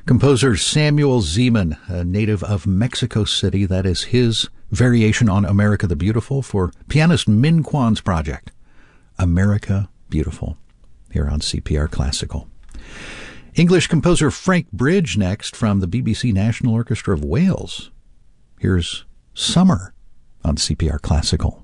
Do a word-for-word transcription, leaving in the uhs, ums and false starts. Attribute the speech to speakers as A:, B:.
A: Composer Samuel Zeman, a native of Mexico City, that is his variation on America the Beautiful for pianist Min Kwan's project, America Beautiful, here on C P R Classical. English composer Frank Bridge next from the B B C National Orchestra of Wales. Here's Summer on C P R Classical.